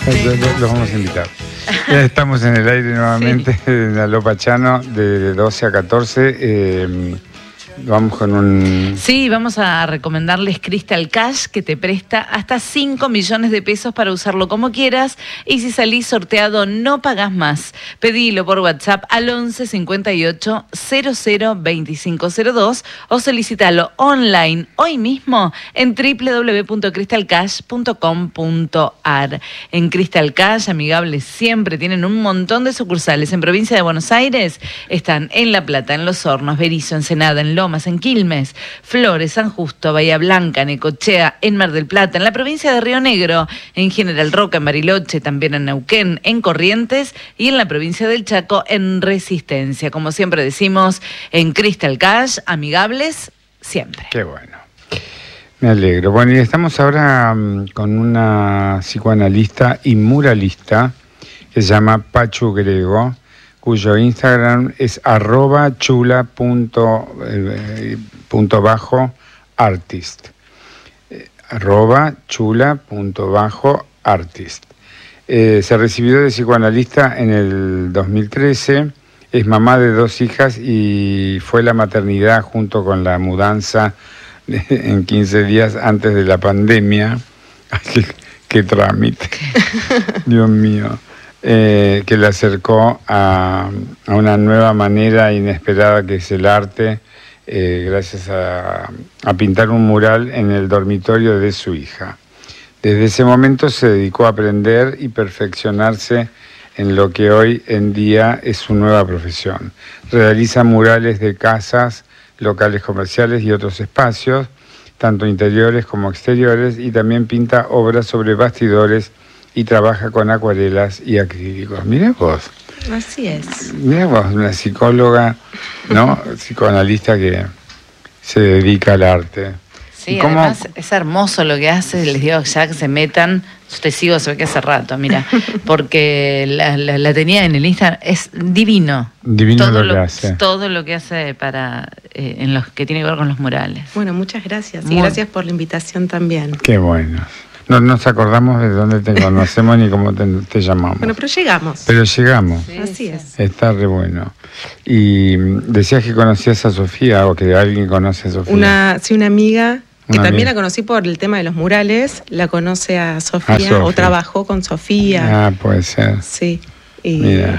Los vamos a invitar. Ya estamos en el aire nuevamente, en la Lopa Chano, de 12 a 14. Vamos con un... Sí, vamos a recomendarles Crystal Cash, que te presta hasta 5 millones de pesos para usarlo como quieras. Y si salís sorteado, no pagás más. Pedilo por WhatsApp al 11 58 00 2502 o solicitalo online hoy mismo en www.crystalcash.com.ar. En Crystal Cash, amigables siempre, tienen un montón de sucursales. En provincia de Buenos Aires están en La Plata, en Los Hornos, Berisso, Ensenada, en Lomas, en Quilmes, Flores, San Justo, Bahía Blanca, Necochea, en Mar del Plata, en la provincia de Río Negro, en General Roca, en Bariloche, también en Neuquén, en Corrientes y en la provincia del Chaco, en Resistencia. Como siempre decimos, en Crystal Cash, amigables siempre. Qué bueno. Me alegro. Bueno, y estamos ahora con una psicoanalista y muralista que se llama Pachu Grego, cuyo Instagram es @chula.artist. @chula.artist. Se recibió de psicoanalista en el 2013, es mamá de 2 hijas y fue la maternidad junto con la mudanza en 15 días antes de la pandemia. Qué trámite. Dios mío. Que le acercó a una nueva manera inesperada que es el arte, gracias a pintar un mural en el dormitorio de su hija. Desde ese momento se dedicó a aprender y perfeccionarse en lo que hoy en día es su nueva profesión. Realiza murales de casas, locales comerciales y otros espacios, tanto interiores como exteriores, y también pinta obras sobre bastidores y trabaja con acuarelas y acrílicos. Mirá vos. Así es. Mirá vos, una psicóloga, ¿no? Psicoanalista que se dedica al arte. Sí, además es hermoso lo que hace. Les digo ya que se metan. Yo te sigo, se ve que hace rato, mira, porque la tenía en el Instagram. Es divino. Divino todo lo que hace. Todo lo que hace para en los que tiene que ver con los murales. Bueno, muchas gracias. Y gracias por la invitación también. Qué bueno. No nos acordamos de dónde te conocemos ni cómo te llamamos. Bueno, pero llegamos. Pero llegamos. Sí, así es. Está re bueno. Y decías que conocías a Sofía, o que alguien conoce a Sofía. Una amiga, que también la conocí por el tema de los murales, la conoce a Sofía, o trabajó con Sofía. Ah, puede ser. Sí. Mira.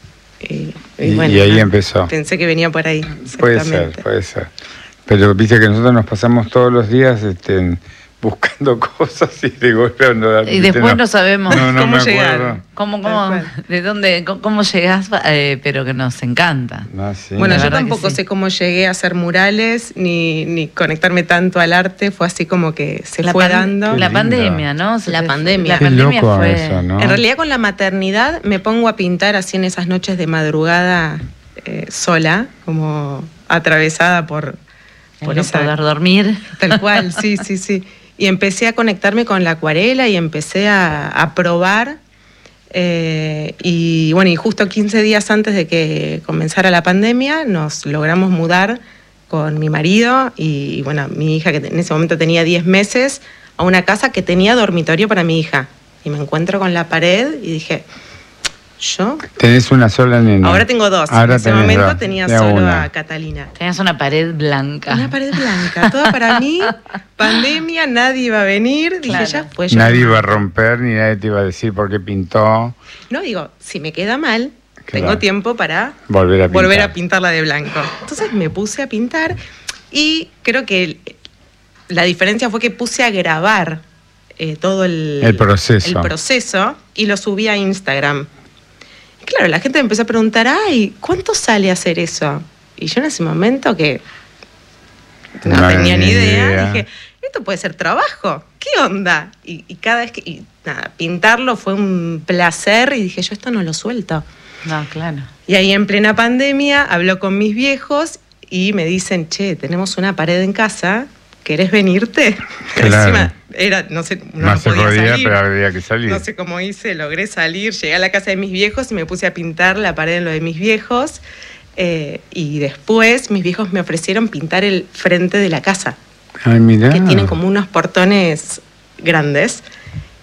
Bueno, y ahí empezó. Pensé que venía por ahí. Puede ser. Pero viste que nosotros nos pasamos todos los días buscando cosas y de golpe y después no sabemos cómo llegar. ¿De dónde? ¿Cómo llegás? Pero que nos encanta. Sí. Bueno, yo tampoco sé cómo llegué a hacer murales ni conectarme tanto al arte. Fue así como que se fue dando. La pandemia, ¿no? La pandemia. La pandemia fue eso, ¿no? En realidad, con la maternidad me pongo a pintar así en esas noches de madrugada, sola, como atravesada por no poder dormir. Tal cual, sí. Y empecé a conectarme con la acuarela y empecé a probar. Y justo 15 días antes de que comenzara la pandemia, nos logramos mudar con mi marido y mi hija, que en ese momento tenía 10 meses, a una casa que tenía dormitorio para mi hija. Y me encuentro con la pared y dije, ¿yo? ¿Tenés una sola nena? Ahora tengo 2. En ese momento tenía solo a Catalina. Tenías una pared blanca. Una pared blanca, toda para mí. Pandemia, nadie iba a venir. Dije, ya fue. Nadie iba a romper, ni nadie te iba a decir por qué pintó. No, digo, si me queda mal, tengo tiempo para volver a pintarla de blanco. Entonces me puse a pintar y creo que la diferencia fue que puse a grabar todo el proceso y lo subí a Instagram. Claro, la gente me empezó a preguntar, ¿cuánto sale hacer eso? Y yo en ese momento que no tenía ni idea, dije, esto puede ser trabajo, ¿qué onda? Y cada vez que, pintarlo fue un placer y dije, yo esto no lo suelto. No, claro. Y ahí en plena pandemia habló con mis viejos y me dicen, tenemos una pared en casa, ¿querés venirte? Claro. No sé, no se podía salir, pero había que salir. No sé cómo hice, logré salir, llegué a la casa de mis viejos y me puse a pintar la pared en lo de mis viejos. Y después mis viejos me ofrecieron pintar el frente de la casa. Ay, mirá. Que tienen como unos portones grandes.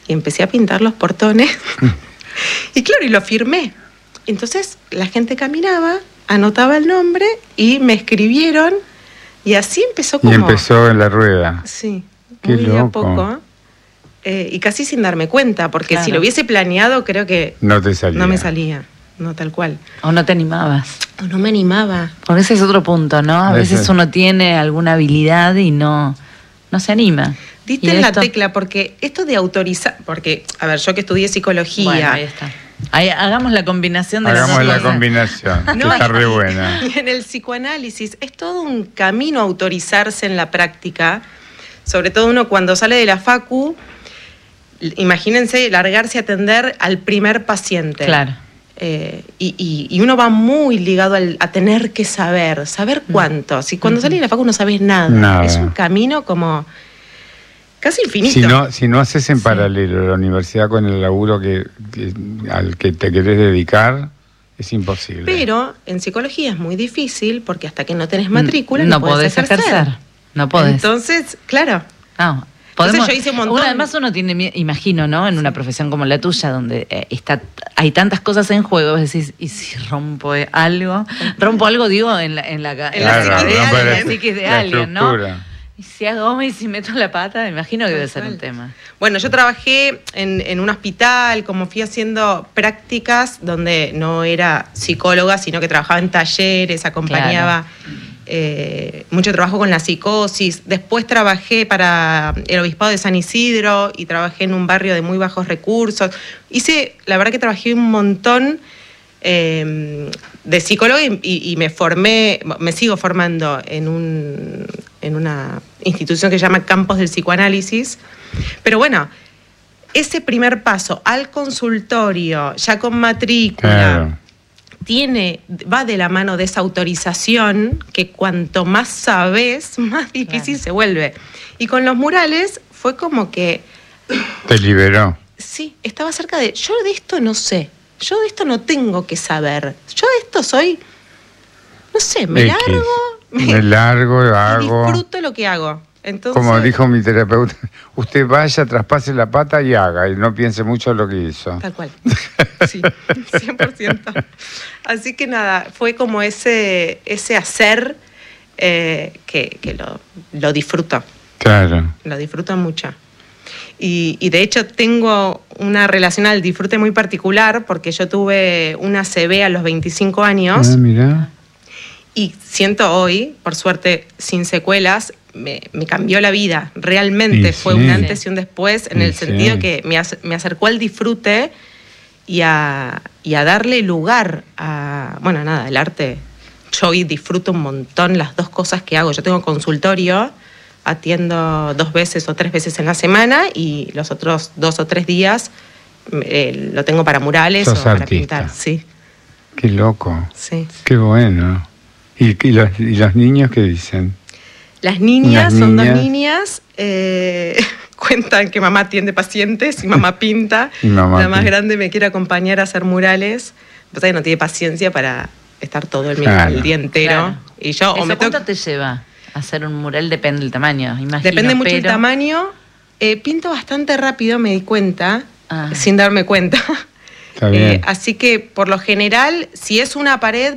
y empecé a pintar los portones. Y claro, y lo firmé. Entonces la gente caminaba, anotaba el nombre y me escribieron, y así empezó como... Y empezó en la rueda. Sí, qué muy loco. de a poco. Y casi sin darme cuenta, porque si lo hubiese planeado, creo que... No te salía. No me salía, no tal cual. O no te animabas. O no me animaba. Porque ese es otro punto, ¿no? A veces uno tiene alguna habilidad y no se anima. Diste en la tecla, porque esto de autorizar... Porque, a ver, yo que estudié psicología... Bueno, ahí está. Ahí, hagamos la combinación de las dos cosas. Hagamos la combinación, que está re buena. Y en el psicoanálisis es todo un camino autorizarse en la práctica. Sobre todo uno cuando sale de la facu... Imagínense largarse a atender al primer paciente. Claro. Y uno va muy ligado a tener que saber cuánto. Si cuando salís de la facu no sabés nada. Es un camino como casi infinito. Si no haces en paralelo la universidad con el laburo al que te querés dedicar, es imposible. Pero en psicología es muy difícil, porque hasta que no tenés matrícula no podés ejercer. No podés. Entonces, claro. No. Entonces yo hice un montón. Además uno tiene, imagino, ¿no? En una profesión como la tuya, donde hay tantas cosas en juego, vos decís, ¿y si rompo algo? Rompo algo, digo, en la psiquis de alguien, ¿no? Y si hago y si meto la pata, me imagino que debe ser un tema. Bueno, yo trabajé en un hospital, como fui haciendo prácticas donde no era psicóloga, sino que trabajaba en talleres, acompañaba... mucho trabajo con la psicosis. Después trabajé para el Obispado de San Isidro y trabajé en un barrio de muy bajos recursos. La verdad que trabajé un montón de psicóloga y me sigo formando en una institución que se llama Campos del Psicoanálisis. Pero bueno, ese primer paso al consultorio, ya con matrícula... va de la mano de esa autorización, que cuanto más sabes, más difícil se vuelve. Y con los murales fue como que... Te liberó. Sí, estaba cerca de... Yo de esto no sé, yo de esto no tengo que saber. Yo de esto soy... No sé, me largo, hago... disfruto lo que hago. Entonces, como dijo mi terapeuta, usted vaya, traspase la pata y haga, y no piense mucho en lo que hizo. Tal cual. Sí, 100%. Así que nada, fue como ese hacer que lo disfruto. Claro. Lo disfruto mucho. Y de hecho tengo una relación al disfrute muy particular, porque yo tuve una ACV a los 25 años. Mirá. Y siento hoy, por suerte, sin secuelas, me cambió la vida. Realmente fue un antes y un después, en el sentido que me acercó al disfrute y a darle lugar a... Bueno, nada, el arte. Yo hoy disfruto un montón las dos cosas que hago. Yo tengo consultorio, atiendo 2 veces o 3 veces en la semana, y los otros 2 o 3 días lo tengo para murales o para pintar. Sí. Qué loco. Sí. Qué bueno. ¿Y los niños qué dicen? Las niñas son 2 niñas, cuentan que mamá atiende pacientes y mamá pinta. La más grande me quiere acompañar a hacer murales, pues no tiene paciencia para estar todo el día entero. Claro. Y yo, ¿Cuánto te lleva hacer un mural? Depende del tamaño, imagino. Depende mucho del tamaño. Pinto bastante rápido, me di cuenta, sin darme cuenta. Está bien. Así que, por lo general, si es una pared,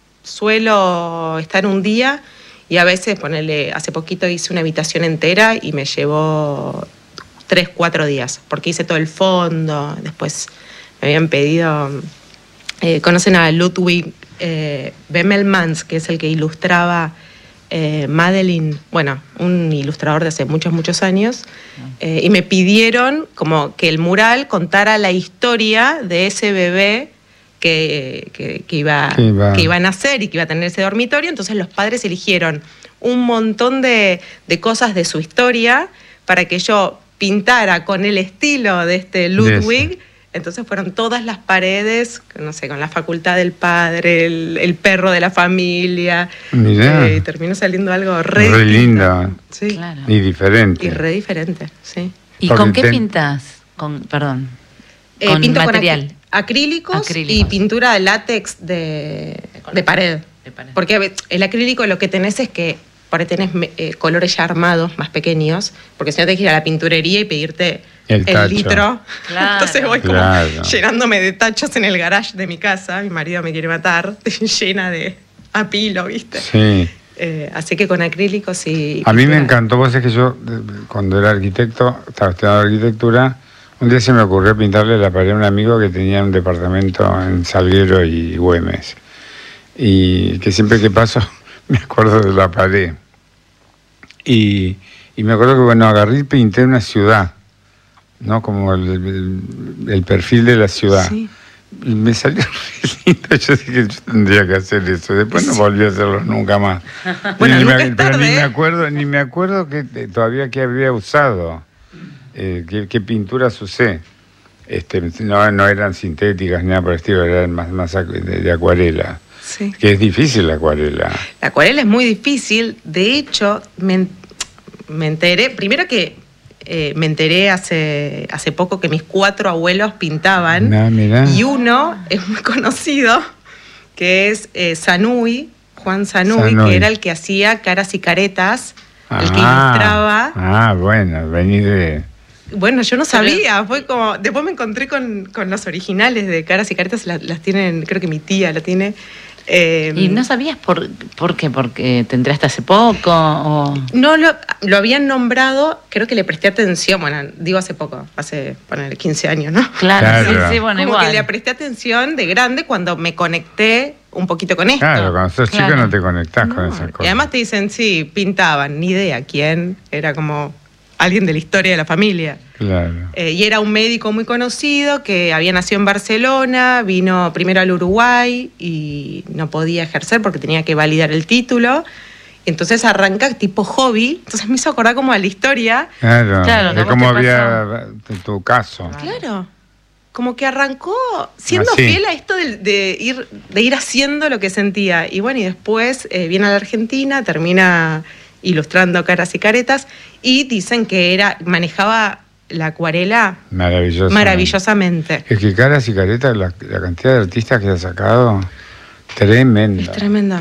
suelo estar un día... Y a veces, hace poquito hice una habitación entera y me llevó 3, 4 días, porque hice todo el fondo. Después me habían pedido... ¿Conocen a Ludwig Bemelmans, que es el que ilustraba Madeline? Bueno, un ilustrador de hace muchos, muchos años. Y me pidieron como que el mural contara la historia de ese bebé que iba a nacer y que iba a tener ese dormitorio. Entonces los padres eligieron un montón de cosas de su historia para que yo pintara con el estilo de este Ludwig. Entonces fueron todas las paredes, no sé, con la facultad del padre, el perro de la familia. Y terminó saliendo algo re lindo. Sí. Claro. Y diferente. Y re diferente, sí. ¿Y con qué pintas? Con pinto material. Con acrílicos y pintura de látex de pared. Porque el acrílico lo que tenés es que, por ahí tenés colores ya armados, más pequeños, porque si no tenés que ir a la pinturería y pedirte el litro. Claro. Entonces voy como llenándome de tachos en el garage de mi casa. Mi marido me quiere matar, llena de apilo, ¿viste? Sí. Así que con acrílicos sí. A mí me encantó, vos sabés que yo, cuando era arquitecto, estaba estudiando arquitectura, un día se me ocurrió pintarle la pared a un amigo que tenía un departamento en Salguero y Güemes. Y que siempre que paso me acuerdo de la pared. Y me acuerdo que, bueno, agarré y pinté una ciudad, ¿no? Como el perfil de la ciudad. Sí. Y me salió re lindo. Yo dije que yo tendría que hacer eso. Después no volví a hacerlo nunca más. Bueno, pero ni me acuerdo que todavía que había usado. ¿Qué pinturas usé? No eran sintéticas ni nada por el estilo, eran más de acuarela. Sí. Que es difícil la acuarela. La acuarela es muy difícil. De hecho, me enteré, primero que me enteré hace poco que mis 4 abuelos pintaban. Mirá. Y uno es muy conocido, que es Juan Sanui, que era el que hacía Caras y Caretas, el que ilustraba. Bueno, vení de... Bueno, yo no sabía, fue como... Después me encontré con los originales de Caras y Caretas, las tienen, creo que mi tía la tiene. ¿Y no sabías por qué? ¿Porque te enteraste hace poco? O... No, lo habían nombrado, creo que le presté atención, bueno, digo hace poco, hace, ponele, 15 años, ¿no? Claro. Sí, bueno, como igual. Que le presté atención de grande cuando me conecté un poquito con esto. Claro, cuando sos chico no te conectás con esas cosas. Y además te dicen, sí, pintaban, ni idea quién, era como alguien de la historia de la familia. Claro. Y era un médico muy conocido que había nacido en Barcelona, vino primero al Uruguay y no podía ejercer porque tenía que validar el título. Entonces arranca tipo hobby. Entonces me hizo acordar como a la historia. Claro, de cómo había tu caso. Claro. Como que arrancó siendo fiel a esto de ir haciendo lo que sentía. Y bueno, y después viene a la Argentina, termina ilustrando Caras y Caretas, y dicen que manejaba la acuarela maravillosamente. Es que Caras y Caretas, la cantidad de artistas que ha sacado, tremendo. Es tremendo.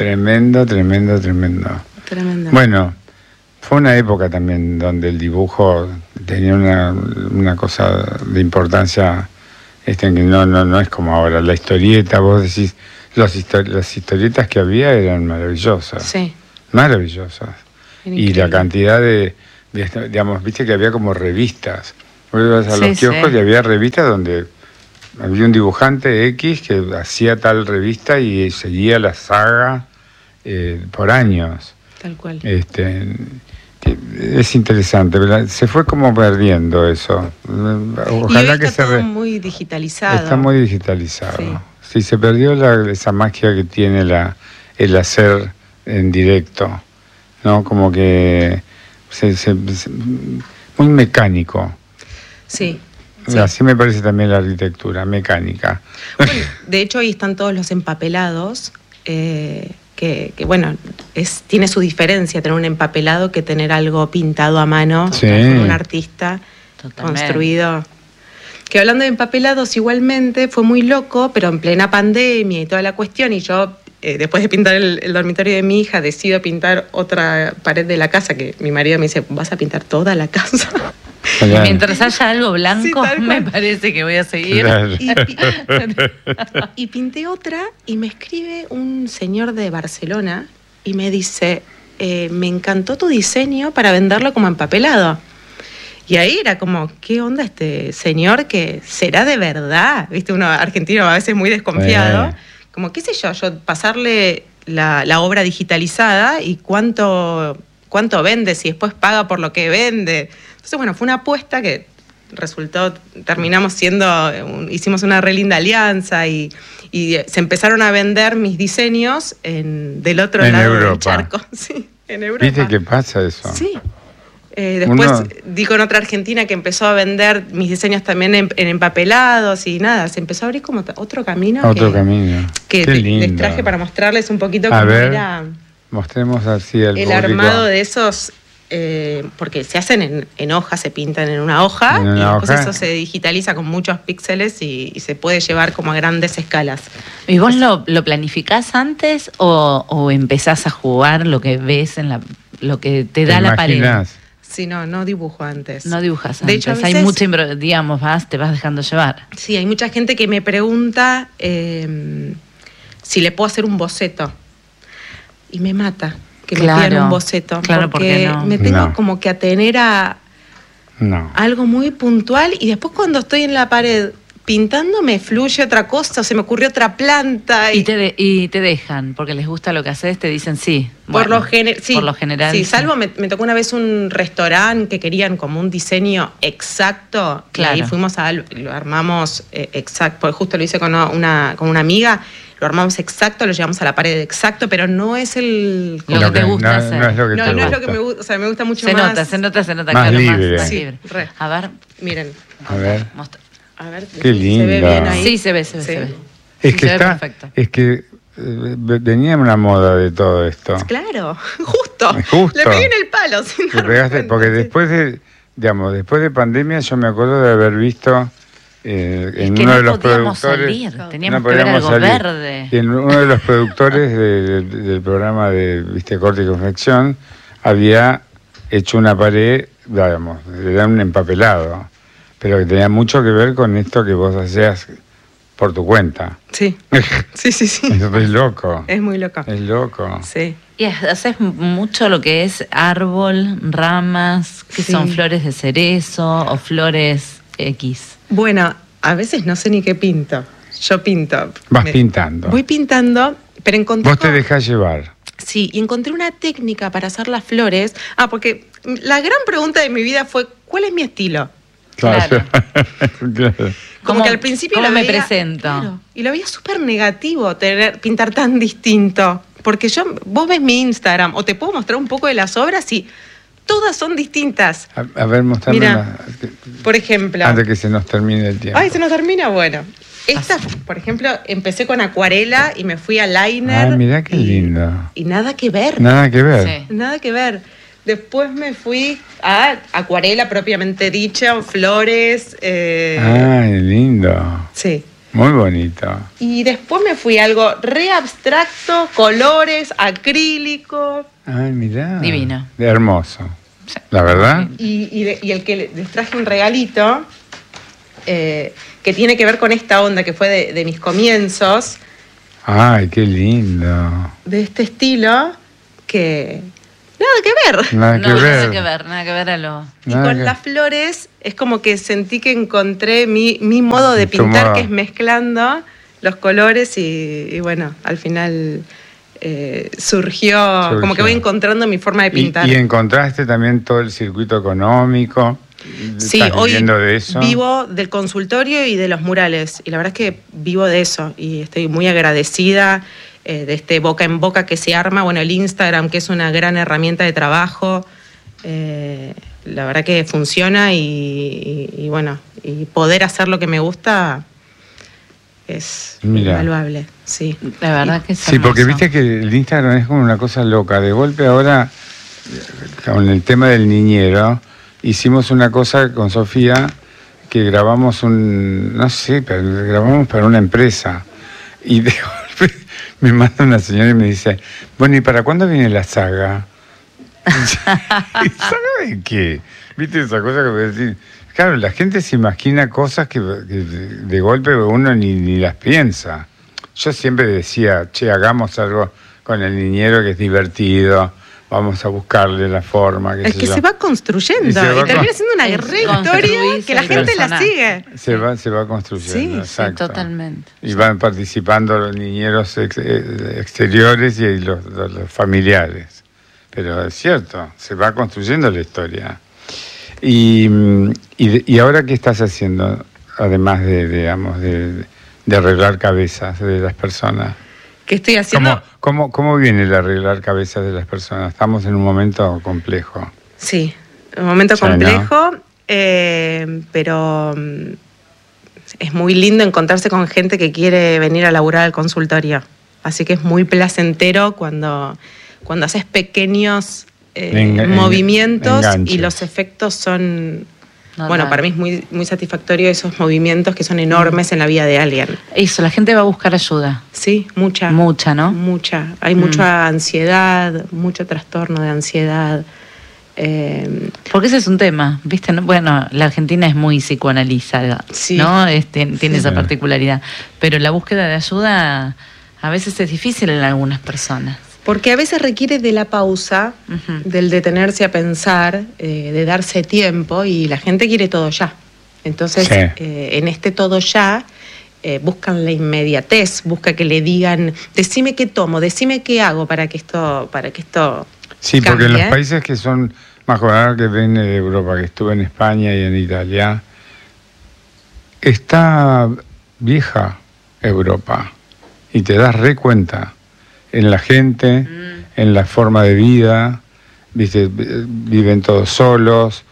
Tremendo. Bueno, fue una época también donde el dibujo tenía una cosa de importancia, que no es como ahora. La historieta, vos decís, las historietas que había eran maravillosas. Sí. Maravillosas. Y la cantidad de, digamos, viste que había como revistas. Vos ibas a los kioscos y había revistas donde había un dibujante X que hacía tal revista y seguía la saga por años. Tal cual. Es interesante, ¿verdad? Se fue como perdiendo eso. Ojalá que está todo muy digitalizado. Está muy digitalizado. Sí, se perdió esa magia que tiene el hacer en directo. ¿No? Como que muy mecánico. Sí. Así me parece también la arquitectura, mecánica. Bueno, de hecho, ahí están todos los empapelados, que bueno, tiene su diferencia tener un empapelado que tener algo pintado a mano por un artista. Totalmente. Construido. Que hablando de empapelados, igualmente fue muy loco, pero en plena pandemia y toda la cuestión, y yo... después de pintar el dormitorio de mi hija, decido pintar otra pared de la casa, que mi marido me dice, ¿vas a pintar toda la casa? Mientras haya algo blanco, me parece que voy a seguir. Claro. Y pinté otra, y me escribe un señor de Barcelona, y me dice, me encantó tu diseño para venderlo como empapelado. Y ahí era como, ¿qué onda este señor que será de verdad? Viste, uno argentino a veces muy desconfiado. Como, qué sé yo pasarle la obra digitalizada y cuánto vende, si después paga por lo que vende. Entonces, bueno, fue una apuesta que resultó, hicimos una re linda alianza y se empezaron a vender mis diseños del otro lado del charco. Sí, en Europa. ¿Viste qué pasa eso? Sí. Después di con otra argentina que empezó a vender mis diseños también en empapelados y nada, se empezó a abrir como otro camino. Que les traje para mostrarles un poquito cómo era. Mostremos así el armado de esos, porque se hacen en hojas, se pintan en una hoja y después eso se digitaliza con muchos píxeles y se puede llevar como a grandes escalas. ¿Y vos lo planificás antes o empezás a jugar lo que ves en lo que te da la pared. Sí, no dibujo antes. No dibujas antes. De hecho, a veces, hay mucha, digamos, te vas dejando llevar. Sí, hay mucha gente que me pregunta si le puedo hacer un boceto. Y me mata que me pidan un boceto. Claro, porque no. Me tengo como que atener a algo muy puntual, y después cuando estoy en la pared pintando me fluye otra cosa, se me ocurrió otra planta. Y te dejan, porque les gusta lo que haces, te dicen sí. Por lo general. Sí, salvo me tocó una vez un restaurante que querían como un diseño exacto. Claro. Y ahí fuimos lo armamos exacto, porque justo lo hice con una amiga. Lo armamos exacto, lo llevamos a la pared exacto, pero no es lo que te gusta hacer. No es lo que no es lo que me gusta, o sea, me gusta mucho se más. Se nota, más claro, libre. más libre. A ver, miren. A ver. A ver, qué lindo. ¿Se ve bien ahí? Sí, se ve. Es que está, perfecto. Es que venía una moda de todo esto. Claro, justo. Le pegué en el palo. Sin pegaste, porque después de pandemia yo me acuerdo de haber visto en uno de los productores teníamos que ver algo verde. En uno de los productores del programa de Corte y Confección había hecho una pared, digamos, era un empapelado, pero que tenía mucho que ver con esto que vos hacías por tu cuenta. Sí. Sí. Es loco. Es muy loco. Es loco. Sí. Y haces mucho lo que es árbol, ramas, que son flores de cerezo o flores X. Bueno, a veces no sé ni qué pinto. Yo pinto. Pintando. Voy pintando, pero encontré... Vos te dejás llevar. Sí, y encontré una técnica para hacer las flores. Porque la gran pregunta de mi vida fue, ¿cuál es mi estilo? Claro. Como que al principio ¿cómo lo me veía, presento? Claro, y lo veía súper negativo pintar tan distinto. Porque vos ves mi Instagram, o te puedo mostrar un poco de las obras y todas son distintas. A ver, mostrame. Mira, por ejemplo. Antes que se nos termine el tiempo. Ay, se nos termina, bueno. Esta, por ejemplo, empecé con acuarela y me fui a liner. Ah, mirá qué lindo. Y nada que ver. Nada que ver. Sí. Nada que ver. Después me fui a acuarela propiamente dicha, flores. Ay, lindo. Sí. Muy bonito. Y después me fui a algo re abstracto, colores, acrílico. Ay, mirá. Divino. Hermoso. Sí. ¿La verdad? Y el que les traje un regalito, que tiene que ver con esta onda que fue de mis comienzos. Ay, qué lindo. De este estilo, que... Nada que ver. Nada que ver a lo... Y con las flores es como que sentí que encontré mi modo de pintar, que es mezclando los colores y bueno, al final surgió, como que voy encontrando mi forma de pintar. Y encontraste también todo el circuito económico. Sí, hoy de eso? Vivo del consultorio y de los murales, y la verdad es que vivo de eso y estoy muy agradecida de este boca en boca que se arma. Bueno, el Instagram, que es una gran herramienta de trabajo, la verdad que funciona y bueno, y poder hacer lo que me gusta es invaluable. Sí, la verdad que es hermoso. Sí, porque viste que el Instagram es como una cosa loca. De golpe ahora, con el tema del niñero, hicimos una cosa con Sofía, que grabamos grabamos para una empresa. Y de golpe me manda una señora y me dice, bueno, ¿y para cuándo viene la saga? ¿Saga de qué? ¿Viste esa cosa que voy a decir? Claro, la gente se imagina cosas que de golpe uno ni las piensa. Yo siempre decía, hagamos algo con el niñero que es divertido, vamos a buscarle la forma. Es que se va construyendo y termina siendo una historia que la gente la sigue. Se va construyendo, exacto. Sí, totalmente. Y van participando los niñeros exteriores y los familiares. Pero es cierto, se va construyendo la historia. Y ahora, ¿qué estás haciendo? Además de arreglar cabezas de las personas. ¿Qué estoy haciendo? ¿Cómo viene el arreglar cabezas de las personas? Estamos en un momento complejo. Sí, un momento complejo, ¿no? Pero es muy lindo encontrarse con gente que quiere venir a laburar al consultorio. Así que es muy placentero cuando haces pequeños movimientos enganches. Y los efectos son Bueno, para mí es muy, muy satisfactorio esos movimientos que son enormes en la vida de alguien. Eso, la gente va a buscar ayuda. Sí, mucha. Mucha, ¿no? Mucha. Hay mucha ansiedad, mucho trastorno de ansiedad. Porque ese es un tema, ¿viste? Bueno, la Argentina es muy psicoanalizada, sí, ¿no? Tiene esa particularidad. Pero la búsqueda de ayuda a veces es difícil en algunas personas. Porque a veces requiere de la pausa, del detenerse a pensar, de darse tiempo, y la gente quiere todo ya. Entonces, en este todo ya, buscan la inmediatez, busca que le digan, decime qué tomo, decime qué hago para que esto sí, cambie. Porque en los países que son más jóvenes, que viene de Europa, que estuve en España y en Italia, está vieja Europa, y te das cuenta en la gente, en la forma de vida, ¿viste? Viven todos solos.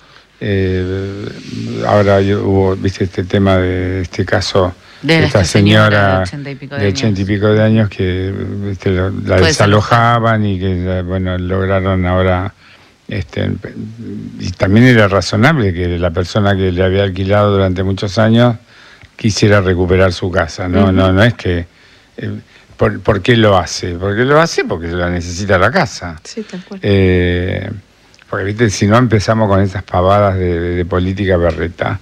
Ahora hubo, ¿viste? Este tema de este caso de esta señora de 80 y pico de años que, ¿viste? la desalojaban y que, bueno, lograron ahora, y también era razonable que la persona que le había alquilado durante muchos años quisiera recuperar su casa, ¿no? No es que ¿por qué lo hace? Porque lo hace porque la necesita la casa. Sí, tal cual. Porque, ¿viste? Si no empezamos con esas pavadas de política berreta.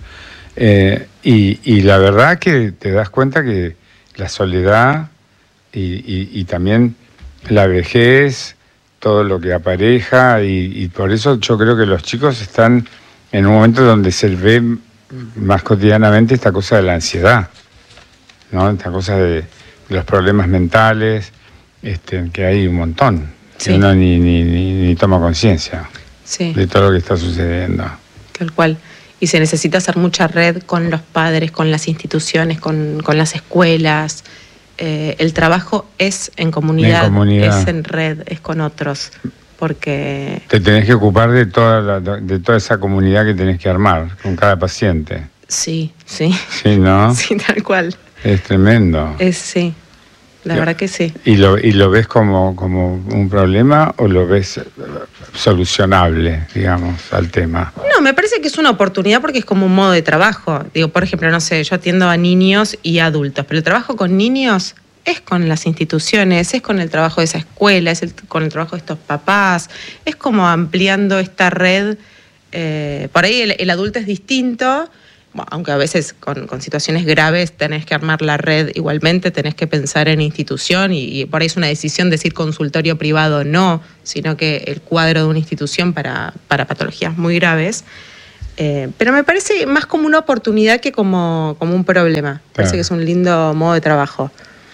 Y la verdad que te das cuenta que la soledad y también la vejez, todo lo que apareja, y por eso yo creo que los chicos están en un momento donde se ve más cotidianamente esta cosa de la ansiedad, ¿no? Esta cosa de los problemas mentales, que hay un montón, sí. Uno ni toma conciencia de todo lo que está sucediendo. Tal cual. Y se necesita hacer mucha red con los padres, con las instituciones, con las escuelas. El trabajo es en comunidad, es en red, es con otros, porque... Te tenés que ocupar de toda esa comunidad que tenés que armar con cada paciente. Sí. Sí, ¿no? Sí, tal cual. Es tremendo. Sí, la verdad que sí. ¿Y lo ves como un problema o lo ves solucionable, digamos, al tema? No, me parece que es una oportunidad porque es como un modo de trabajo. Digo, por ejemplo, no sé, yo atiendo a niños y adultos, pero el trabajo con niños es con las instituciones, es con el trabajo de esa escuela, con el trabajo de estos papás, es como ampliando esta red. Por ahí el adulto es distinto. Bueno, aunque a veces con situaciones graves tenés que armar la red igualmente, tenés que pensar en institución y por ahí es una decisión decir consultorio privado no, sino que el cuadro de una institución para patologías muy graves. Pero me parece más como una oportunidad que como un problema. Me parece que es un lindo modo de trabajo.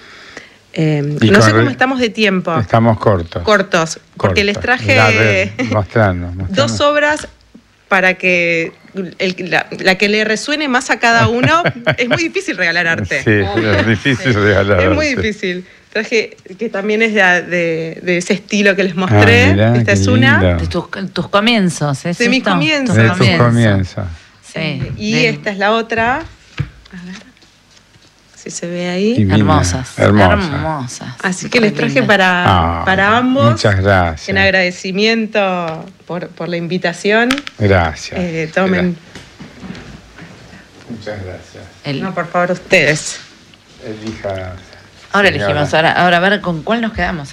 No sé cómo estamos de tiempo. Estamos cortos. Porque les traje mostrando. 2 obras para que la que le resuene más a cada uno. Es muy difícil regalar arte. Sí, es difícil regalar arte. Es muy difícil. Traje que también es de ese estilo que les mostré. Mirá, esta es una. De tus comienzos. De mis comienzos. De tus comienzos. Sí. Y esta es la otra. A ver si se ve ahí. Divina, hermosas. Así que les traje para ambos. Muchas gracias. En agradecimiento por la invitación. Gracias. Tomen. Muchas gracias. No, por favor, ustedes. Elija. Ahora elegimos. Ahora a ver con cuál nos quedamos.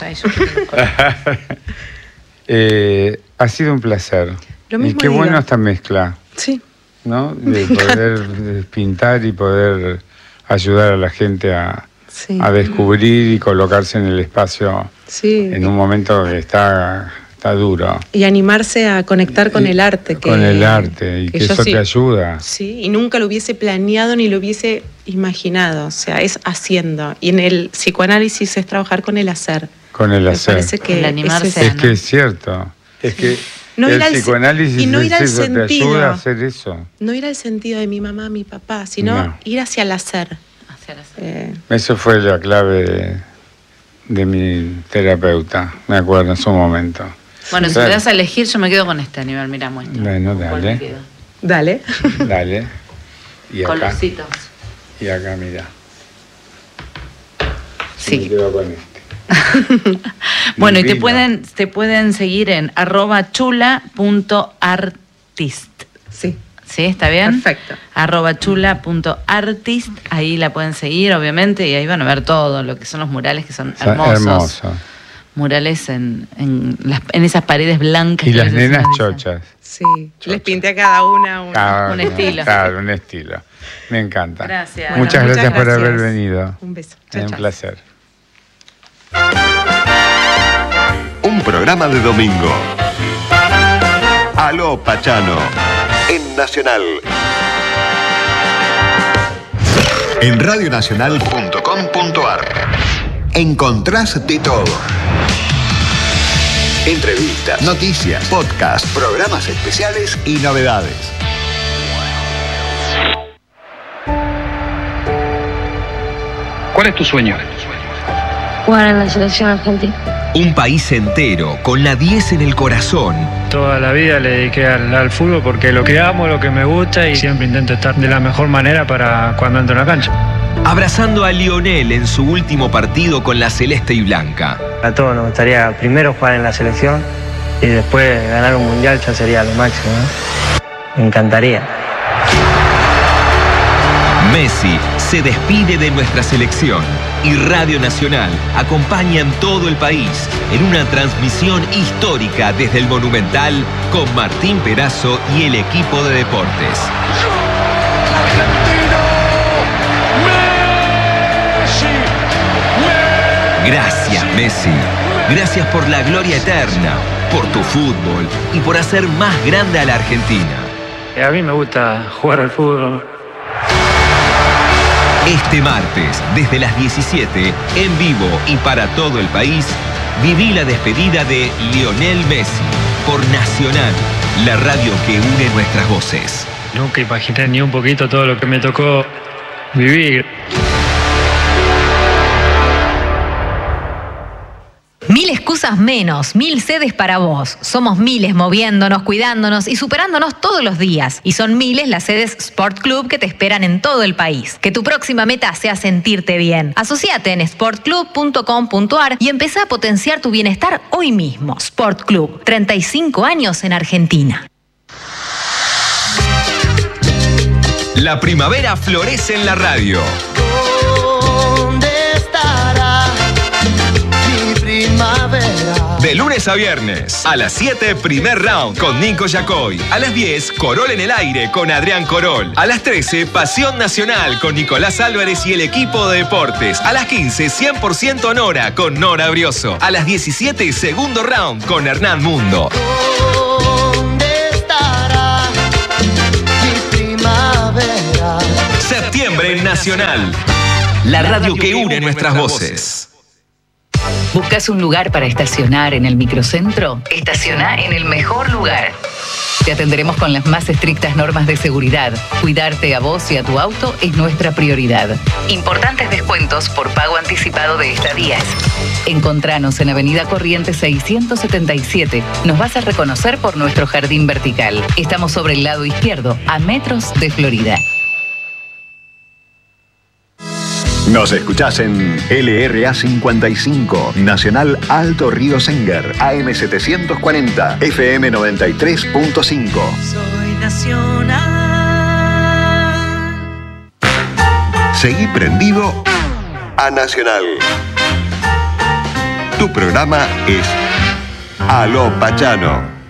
Ha sido un placer. Lo mismo y qué bueno esta mezcla. Sí. ¿No? De poder pintar y poder ayudar a la gente a descubrir y colocarse en el espacio en un momento que está duro. Y animarse a conectar con el arte. Y que eso te ayuda. Sí, y nunca lo hubiese planeado ni lo hubiese imaginado. O sea, es haciendo. Y en el psicoanálisis es trabajar con el hacer. Con el hacer. Parece que el animarse. Es que es cierto. Es que el psicoanálisis te ayuda a hacer eso. No ir al sentido de mi mamá, mi papá, sino ir hacia el hacer. Eso fue la clave de mi terapeuta, me acuerdo en su momento. Bueno, si me das a elegir, yo me quedo con este Aníbal, mira, muestra. Bueno, dale. Dale. Y acá. Colorcitos. Y acá, mira. Sí. Me quedo con este. Bueno, y te pueden seguir en @chula.artist. Sí. ¿Sí? ¿Está bien? Perfecto. @chula.artist, ahí la pueden seguir, obviamente, y ahí van a ver todo lo que son los murales, que son hermosos. Murales en esas paredes blancas. Y las nenas chochas. Sí, les pinté a cada una un estilo. Claro, un estilo. Me encanta. Gracias. Bueno, muchas gracias por haber venido. Un beso. Un placer. Un programa de domingo. Aló Pachano, en Nacional. En radionacional.com.ar encontrás de todo. Entrevistas, noticias, podcasts, programas especiales y novedades. ¿Cuál es tu sueño? Jugar en la selección argentina. Un país entero, con la 10 en el corazón. Toda la vida le dediqué al fútbol porque lo que amo, lo que me gusta, y siempre intento estar de la mejor manera para cuando entro en la cancha. Abrazando a Lionel en su último partido con la celeste y blanca. A todos nos gustaría primero jugar en la selección y después ganar un mundial, ya sería lo máximo, ¿no? Me encantaría. Messi se despide de nuestra selección y Radio Nacional acompaña en todo el país en una transmisión histórica desde el Monumental con Martín Perazo y el equipo de deportes. Gracias, Messi. Gracias por la gloria eterna, por tu fútbol y por hacer más grande a la Argentina. A mí me gusta jugar al fútbol. Este martes, desde las 17, en vivo y para todo el país, viví la despedida de Lionel Messi por Nacional, la radio que une nuestras voces. Nunca imaginé ni un poquito todo lo que me tocó vivir. 1000 excusas menos, 1000 sedes para vos. Somos miles moviéndonos, cuidándonos y superándonos todos los días. Y son miles las sedes Sport Club que te esperan en todo el país. Que tu próxima meta sea sentirte bien. Asociate en sportclub.com.ar y empezá a potenciar tu bienestar hoy mismo. Sport Club, 35 años en Argentina. La primavera florece en la radio. De lunes a viernes, a las 7, primer round con Nico Yacoy. A las 10, Corol en el aire con Adrián Corol. A las 13, Pasión Nacional con Nicolás Álvarez y el equipo de deportes. A las 15, 100% Nora con Nora Brioso. A las 17, segundo round con Hernán Mundo. ¿Dónde estará mi primavera? Septiembre en Nacional. La radio que une nuestras voces. ¿Buscas un lugar para estacionar en el microcentro? Estaciona en el mejor lugar. Te atenderemos con las más estrictas normas de seguridad. Cuidarte a vos y a tu auto es nuestra prioridad. Importantes descuentos por pago anticipado de estadías. Encontranos en Avenida Corrientes 677. Nos vas a reconocer por nuestro jardín vertical. Estamos sobre el lado izquierdo, a metros de Florida. Nos escuchás en LRA 55, Nacional Alto Río Senger, AM 740, FM 93.5. Soy Nacional. Seguí prendido a Nacional. Tu programa es Aló Pachano.